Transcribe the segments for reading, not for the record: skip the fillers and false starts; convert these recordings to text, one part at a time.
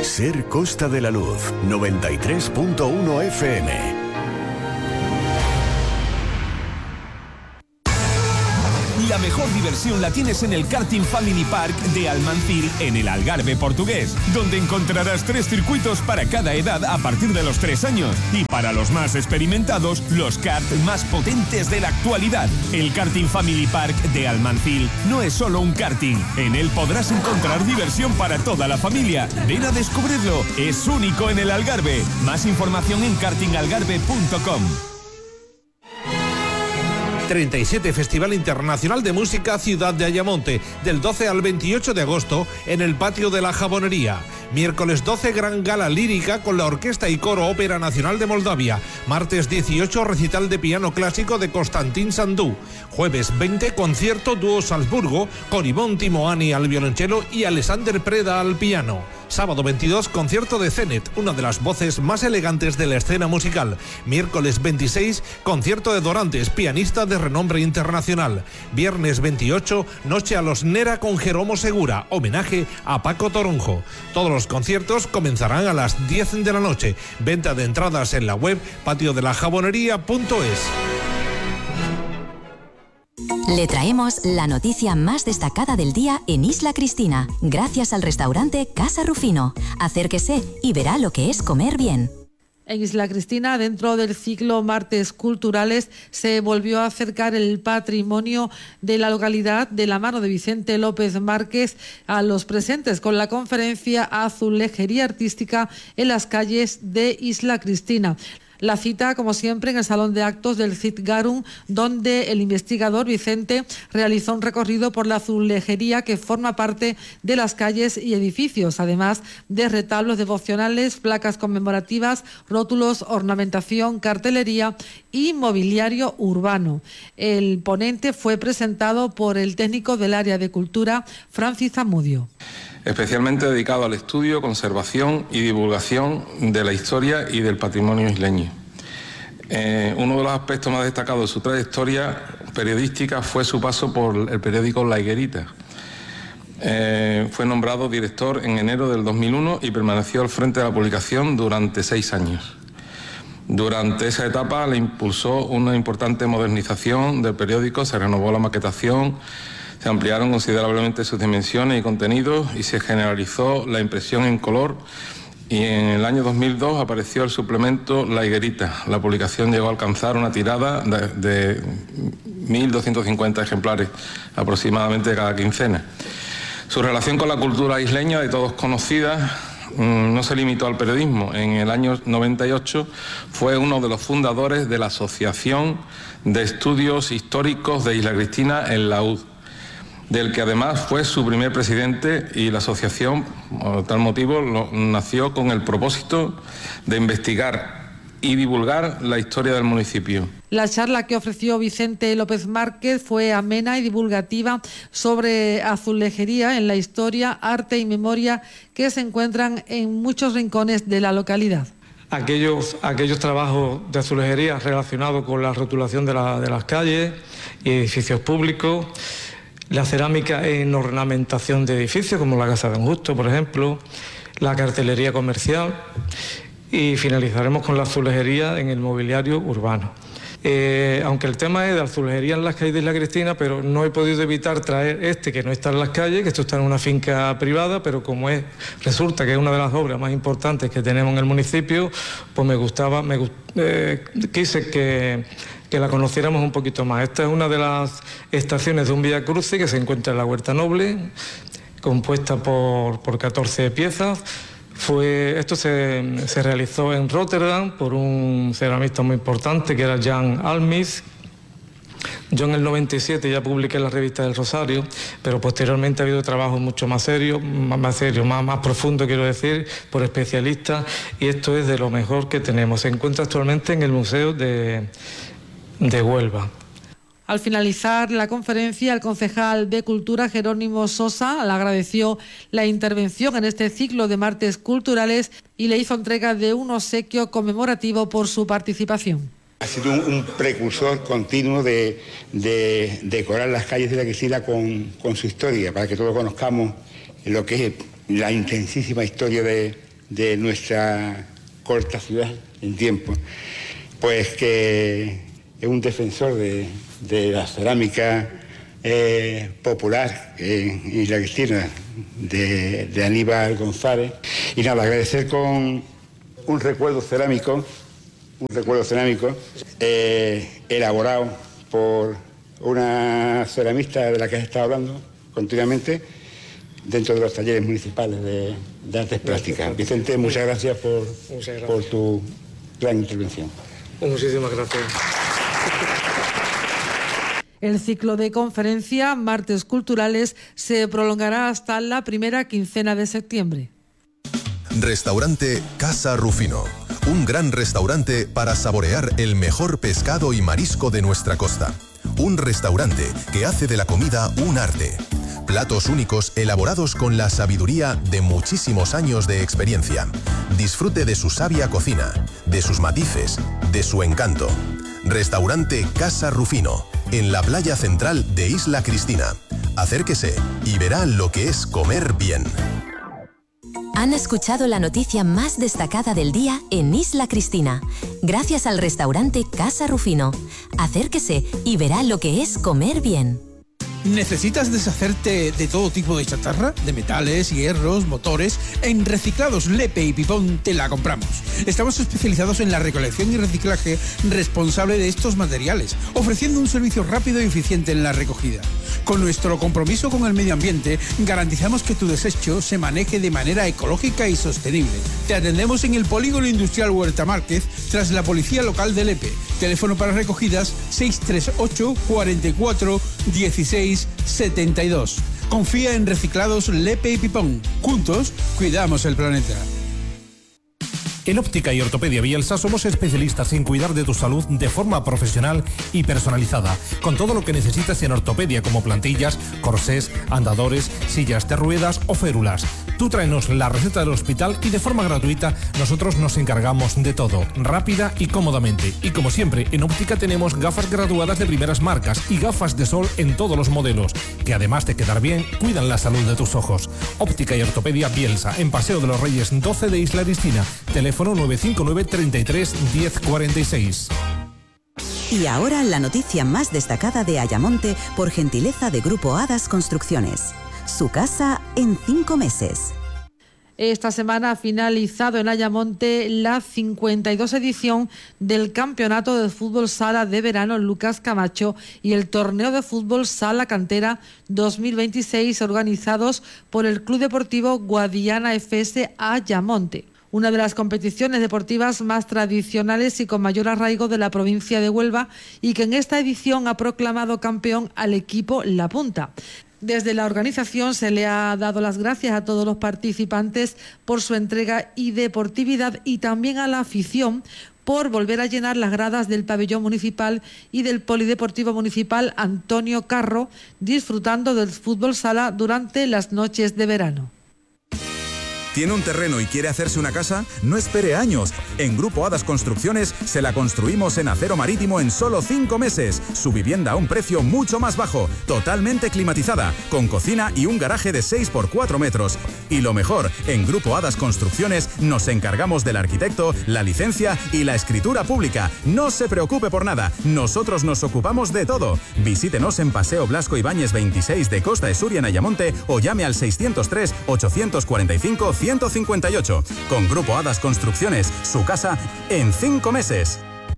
Ser Costa de la Luz, 93.1 FM. La mejor diversión la tienes en el Karting Family Park de Almancil, en el Algarve portugués, donde encontrarás 3 circuitos para cada edad a partir de los 3 años. Y para los más experimentados, los karts más potentes de la actualidad. El Karting Family Park de Almancil no es solo un karting. En él podrás encontrar diversión para toda la familia. Ven a descubrirlo. Es único en el Algarve. Más información en kartingalgarve.com. 37 Festival Internacional de Música Ciudad de Ayamonte, del 12 al 28 de agosto en el Patio de la Jabonería. Miércoles 12, gran gala lírica con la Orquesta y Coro Ópera Nacional de Moldavia. Martes 18, recital de piano clásico de Constantin Sandú. Jueves 20, concierto dúo Salzburgo con Ivonne Timoani al violonchelo y Alexander Preda al piano. Sábado 22, concierto de Zenet, una de las voces más elegantes de la escena musical. Miércoles 26, concierto de Dorantes, pianista de renombre internacional. Viernes 28, noche a los Nera con Jeromo Segura, homenaje a Paco Toronjo. Todos los conciertos comenzarán a las 10 de la noche. Venta de entradas en la web patiodelajabonería.es. Le traemos la noticia más destacada del día en Isla Cristina, gracias al restaurante Casa Rufino. Acérquese y verá lo que es comer bien. En Isla Cristina, dentro del ciclo Martes Culturales, se volvió a acercar el patrimonio de la localidad de la mano de Vicente López Márquez a los presentes con la conferencia Azulejería Artística en las calles de Isla Cristina. La cita, como siempre, en el Salón de Actos del Cid Garum, donde el investigador Vicente realizó un recorrido por la azulejería que forma parte de las calles y edificios, además de retablos devocionales, placas conmemorativas, rótulos, ornamentación, cartelería y mobiliario urbano. El ponente fue presentado por el técnico del área de cultura, Francis Zamudio. Especialmente dedicado al estudio, conservación y divulgación de la historia y del patrimonio isleño. Uno de los aspectos más destacados de su trayectoria periodística fue su paso por el periódico La Higuerita. Fue nombrado director en enero del 2001 y permaneció al frente de la publicación durante 6 años. Durante esa etapa le impulsó una importante modernización del periódico, se renovó la maquetación, se ampliaron considerablemente sus dimensiones y contenidos y se generalizó la impresión en color, y en el año 2002 apareció el suplemento La Higuerita. La publicación llegó a alcanzar una tirada de 1.250 ejemplares aproximadamente cada quincena. Su relación con la cultura isleña, de todos conocida, no se limitó al periodismo. En el año 98 fue uno de los fundadores de la Asociación de Estudios Históricos de Isla Cristina en la UD, del que además fue su primer presidente, y la asociación, por tal motivo, nació con el propósito de investigar y divulgar la historia del municipio. La charla que ofreció Vicente López Márquez fue amena y divulgativa sobre azulejería en la historia, arte y memoria que se encuentran en muchos rincones de la localidad. Aquellos trabajos de azulejería relacionados con la rotulación de las calles y edificios públicos, la cerámica en ornamentación de edificios, como la Casa de Don Justo, por ejemplo, la cartelería comercial, y finalizaremos con la azulejería en el mobiliario urbano. Aunque el tema es de azulejería en las calles de Isla Cristina, pero no he podido evitar traer que no está en las calles, que esto está en una finca privada, pero como resulta que es una de las obras más importantes que tenemos en el municipio, pues quise que la conociéramos un poquito más. Esta es una de las estaciones de un Vía Crucis que se encuentra en la Huerta Noble, compuesta por 14 piezas. Esto se realizó en Rotterdam por un ceramista muy importante que era Jan Almis. Yo en el 97 ya publiqué la revista del Rosario, pero posteriormente ha habido trabajos mucho más serios, más profundos, quiero decir, por especialistas, y esto es de lo mejor que tenemos. Se encuentra actualmente en el Museo de Huelva. Al finalizar la conferencia, el concejal de Cultura, Jerónimo Sosa, le agradeció la intervención en este ciclo de martes culturales y le hizo entrega de un obsequio conmemorativo por su participación. Ha sido un precursor continuo de decorar las calles de la Cristina con su historia, para que todos conozcamos lo que es la intensísima historia de de nuestra corta ciudad en tiempo, pues que es un defensor de la cerámica popular en Isla Cristina, de Aníbal González. Y nada, agradecer con un recuerdo cerámico elaborado por una ceramista de la que has estado hablando continuamente dentro de los talleres municipales de artes plásticas. Vicente, muchas gracias por tu gran intervención. Muchísimas gracias. El ciclo de conferencia Martes Culturales se prolongará hasta la primera quincena de septiembre. Restaurante Casa Rufino. Un gran restaurante para saborear el mejor pescado y marisco de nuestra costa. Un restaurante que hace de la comida un arte. Platos únicos elaborados con la sabiduría de muchísimos años de experiencia. Disfrute de su sabia cocina, de sus matices, de su encanto. Restaurante Casa Rufino, en la playa central de Isla Cristina. Acérquese y verá lo que es comer bien. Han escuchado la noticia más destacada del día en Isla Cristina, gracias al restaurante Casa Rufino. Acérquese y verá lo que es comer bien. ¿Necesitas deshacerte de todo tipo de chatarra? De metales, hierros, motores. En Reciclados Lepe y Pipón te la compramos. Estamos especializados en la recolección y reciclaje responsable de estos materiales, ofreciendo un servicio rápido y eficiente en la recogida. Con nuestro compromiso con el medio ambiente, garantizamos que tu desecho se maneje de manera ecológica y sostenible. Te atendemos en el Polígono Industrial Huerta Márquez, tras la Policía Local de Lepe. Teléfono para recogidas 638 44 16 72. Confía en Reciclados Lepe y Pipón. Juntos, cuidamos el planeta. En Óptica y Ortopedia Bielsa somos especialistas en cuidar de tu salud de forma profesional y personalizada, con todo lo que necesitas en ortopedia como plantillas, corsés, andadores, sillas de ruedas o férulas. Tú tráenos la receta del hospital y de forma gratuita nosotros nos encargamos de todo, rápida y cómodamente. Y como siempre, en Óptica tenemos gafas graduadas de primeras marcas y gafas de sol en todos los modelos, que además de quedar bien, cuidan la salud de tus ojos. Óptica y Ortopedia Bielsa, en Paseo de los Reyes 12 de Isla Cristina. Teléfono 959 33 1046. Y ahora la noticia más destacada de Ayamonte por gentileza de Grupo Hadas Construcciones. Su casa en 5 meses. Esta semana ha finalizado en Ayamonte la 52 edición del Campeonato de Fútbol Sala de Verano Lucas Camacho y el Torneo de Fútbol Sala Cantera 2026 organizados por el Club Deportivo Guadiana FS Ayamonte. Una de las competiciones deportivas más tradicionales y con mayor arraigo de la provincia de Huelva y que en esta edición ha proclamado campeón al equipo La Punta. Desde la organización se le ha dado las gracias a todos los participantes por su entrega y deportividad y también a la afición por volver a llenar las gradas del pabellón municipal y del polideportivo municipal Antonio Carro, disfrutando del fútbol sala durante las noches de verano. ¿Tiene un terreno y quiere hacerse una casa? No espere años. En Grupo Hadas Construcciones se la construimos en acero marítimo en solo 5 meses. Su vivienda a un precio mucho más bajo, totalmente climatizada, con cocina y un garaje de 6 por 4 metros. Y lo mejor, en Grupo Hadas Construcciones nos encargamos del arquitecto, la licencia y la escritura pública. No se preocupe por nada, nosotros nos ocupamos de todo. Visítenos en Paseo Blasco Ibáñez 26 de Costa de Suria en Ayamonte o llame al 603 845 158. Con Grupo Hadas Construcciones, su casa en 5 meses.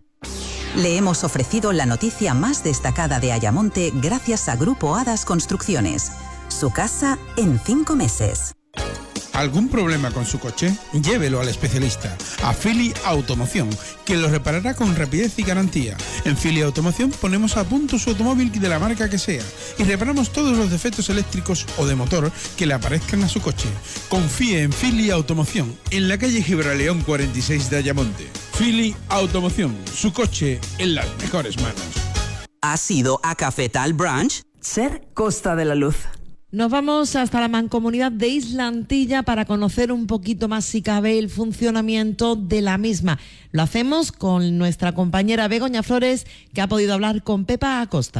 Le hemos ofrecido la noticia más destacada de Ayamonte gracias a Grupo Hadas Construcciones. Su casa en 5 meses. ¿Algún problema con su coche? Llévelo al especialista, a Fili Automoción, que lo reparará con rapidez y garantía. En Fili Automoción ponemos a punto su automóvil de la marca que sea y reparamos todos los defectos eléctricos o de motor que le aparezcan a su coche. Confíe en Fili Automoción, en la calle Gibraleón 46 de Ayamonte. Fili Automoción, su coche en las mejores manos. ¿Has ido a Cafetal Branch? Ser Costa de la Luz. Nos vamos hasta la mancomunidad de Isla Antilla para conocer un poquito más, si cabe, el funcionamiento de la misma. Lo hacemos con nuestra compañera Begoña Flores, que ha podido hablar con Pepa Acosta.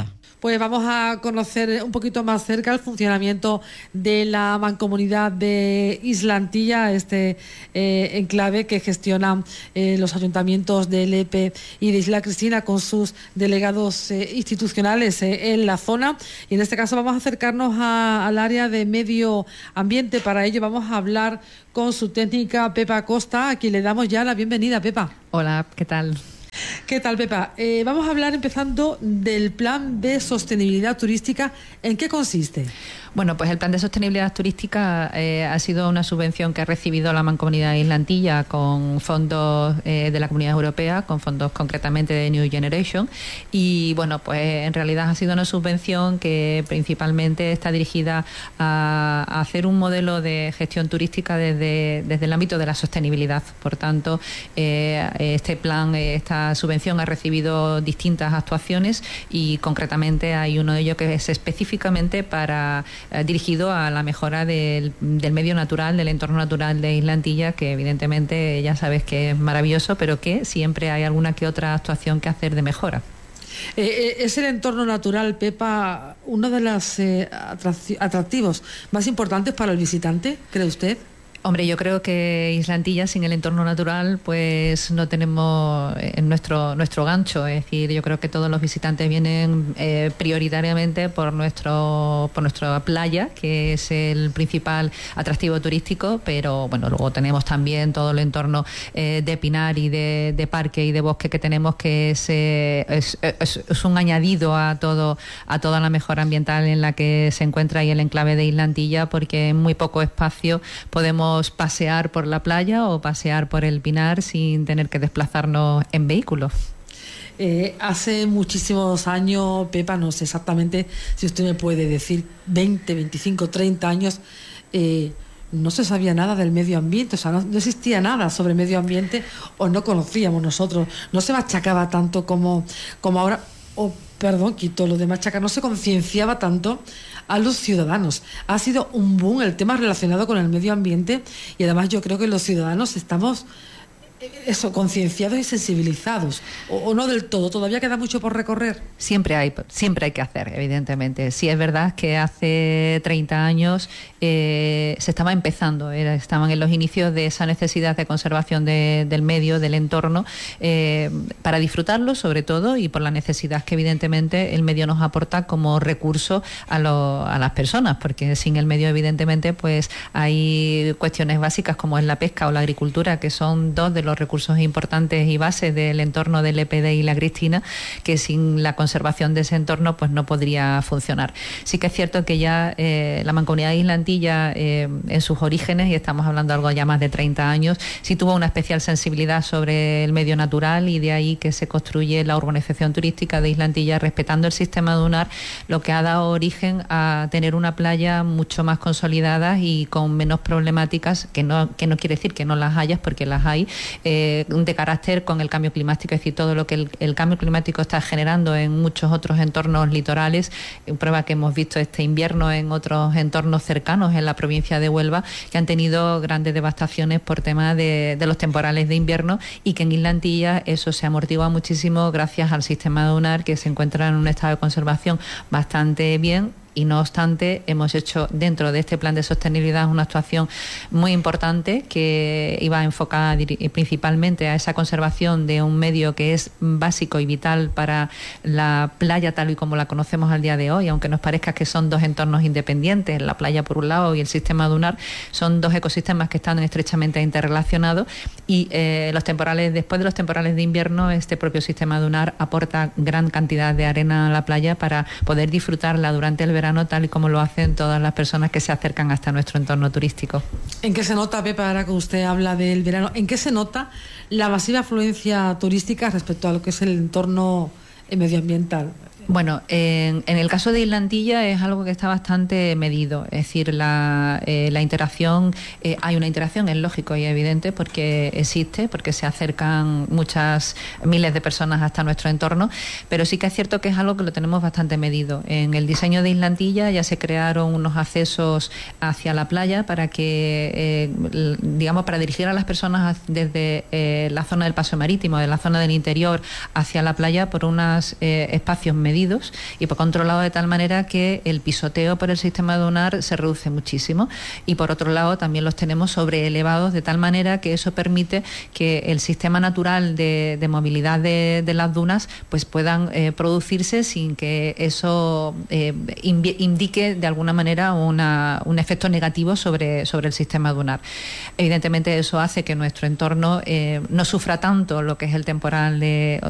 Pues vamos a conocer un poquito más cerca el funcionamiento de la mancomunidad de Isla Antilla, este enclave que gestionan los ayuntamientos de Lepe y de Isla Cristina con sus delegados institucionales en la zona. Y en este caso vamos a acercarnos al área de medio ambiente. Para ello vamos a hablar con su técnica Pepa Costa, a quien le damos ya la bienvenida. Pepa. Hola, ¿qué tal? ¿Qué tal, Pepa? Vamos a hablar empezando del plan de sostenibilidad turística. ¿En qué consiste? Bueno, pues el plan de sostenibilidad turística ha sido una subvención que ha recibido la Mancomunidad de Isla Antilla con fondos de la Comunidad Europea, con fondos concretamente de New Generation. Y bueno, pues en realidad ha sido una subvención que principalmente está dirigida a hacer un modelo de gestión turística desde el ámbito de la sostenibilidad. Por tanto, este plan, esta subvención ha recibido distintas actuaciones y concretamente hay uno de ellos que es específicamente dirigido a la mejora del medio natural, del entorno natural de Isla Antilla, que evidentemente ya sabes que es maravilloso, pero que siempre hay alguna que otra actuación que hacer de mejora. ¿Es el entorno natural, Pepa, uno de los atractivos más importantes para el visitante, cree usted? Hombre, yo creo que Isla Antilla sin el entorno natural pues no tenemos nuestro gancho. Es decir, yo creo que todos los visitantes vienen prioritariamente por nuestra playa, que es el principal atractivo turístico, pero bueno, luego tenemos también todo el entorno de pinar y de parque y de bosque que tenemos, que es un añadido a toda la mejora ambiental en la que se encuentra ahí el enclave de Isla Antilla, porque en muy poco espacio podemos pasear por la playa o pasear por el pinar sin tener que desplazarnos en vehículos. Hace muchísimos años, Pepa, no sé exactamente si usted me puede decir, 20, 25, 30 años, no se sabía nada del medio ambiente, o sea, no existía nada sobre medio ambiente o no conocíamos nosotros, no se machacaba tanto como ahora, quito lo de machacar, no se concienciaba tanto a los ciudadanos. Ha sido un boom el tema relacionado con el medio ambiente y además yo creo que los ciudadanos estamos concienciados y sensibilizados, o no del todo, todavía queda mucho por recorrer. Siempre hay que hacer, evidentemente. Sí, es verdad que hace 30 años se estaba empezando, estaban en los inicios de esa necesidad de conservación del medio, del entorno, para disfrutarlo sobre todo, y por la necesidad que evidentemente el medio nos aporta como recurso a las personas, porque sin el medio evidentemente pues hay cuestiones básicas como es la pesca o la agricultura, que son dos de los recursos importantes y bases del entorno del EPD y la Cristina, que sin la conservación de ese entorno pues no podría funcionar. Sí que es cierto que ya la Mancomunidad de Isla Antilla en sus orígenes, y estamos hablando de algo ya más de 30 años, sí tuvo una especial sensibilidad sobre el medio natural, y de ahí que se construye la urbanización turística de Isla Antilla respetando el sistema dunar, lo que ha dado origen a tener una playa mucho más consolidada y con menos problemáticas, que no quiere decir que no las hayas, porque las hay, de carácter con el cambio climático, es decir, todo lo que el cambio climático está generando en muchos otros entornos litorales, prueba que hemos visto este invierno en otros entornos cercanos en la provincia de Huelva, que han tenido grandes devastaciones por tema de los temporales de invierno, y que en Isla Antilla eso se amortigua muchísimo gracias al sistema dunar, que se encuentra en un estado de conservación bastante bien. Y no obstante, hemos hecho dentro de este plan de sostenibilidad una actuación muy importante que iba enfocada principalmente a esa conservación de un medio que es básico y vital para la playa tal y como la conocemos al día de hoy, aunque nos parezca que son dos entornos independientes, la playa por un lado y el sistema dunar, son dos ecosistemas que están estrechamente interrelacionados, y después de los temporales de invierno, este propio sistema dunar aporta gran cantidad de arena a la playa para poder disfrutarla durante el verano, tal y como lo hacen todas las personas que se acercan hasta nuestro entorno turístico. ¿En qué se nota, Pepa, ahora que usted habla del verano, en qué se nota la masiva afluencia turística respecto a lo que es el entorno medioambiental? Bueno, en el caso de Isla Antilla es algo que está bastante medido, es decir, la interacción, hay una interacción, es lógico y evidente, porque existe, porque se acercan miles de personas hasta nuestro entorno, pero sí que es cierto que es algo que lo tenemos bastante medido. En el diseño de Isla Antilla ya se crearon unos accesos hacia la playa para que, para dirigir a las personas desde la zona del paseo marítimo, de la zona del interior hacia la playa, por unos espacios medidos medidos y controlados de tal manera que el pisoteo por el sistema dunar se reduce muchísimo, y por otro lado también los tenemos sobreelevados de tal manera que eso permite que el sistema natural de movilidad de las dunas pues puedan producirse sin que eso indique de alguna manera un efecto negativo sobre el sistema dunar. Evidentemente eso hace que nuestro entorno no sufra tanto lo que es el temporal